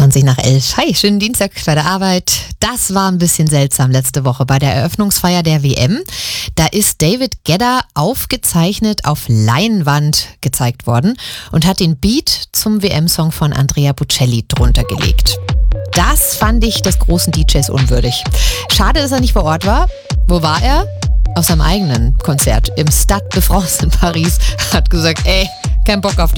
20 nach 11. Hi, schönen Dienstag bei der Arbeit. Das war ein bisschen seltsam letzte Woche bei der Eröffnungsfeier der WM. Da ist David Guetta aufgezeichnet auf Leinwand gezeigt worden und hat den Beat zum WM-Song von Andrea Bocelli drunter gelegt. Das fand ich des großen DJs unwürdig. Schade, dass er nicht vor Ort war. Wo war er? Auf seinem eigenen Konzert im Stade de France in Paris. Hat gesagt, kein Bock auf die